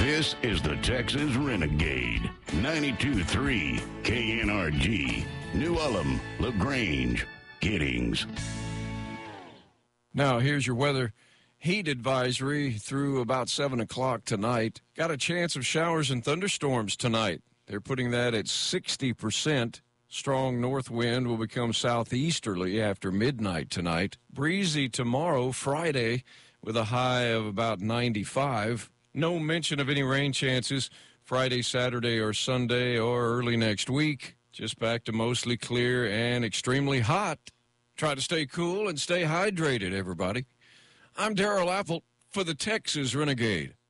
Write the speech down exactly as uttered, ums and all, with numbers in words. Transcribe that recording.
This is the Texas Renegade, ninety-two point three K N R G, New Ulm, LaGrange, Giddings. Now, here's your weather. Heat advisory through about seven o'clock tonight. Got a chance of showers and thunderstorms tonight. They're putting that at sixty percent. Strong north wind will become southeasterly after midnight tonight. Breezy tomorrow, Friday, with a high of about ninety-five. No mention of any rain chances Friday, Saturday, or Sunday, or early next week. Just back to mostly clear and extremely hot. Try to stay cool and stay hydrated, everybody. I'm Darrell Apple for the Texas Renegade.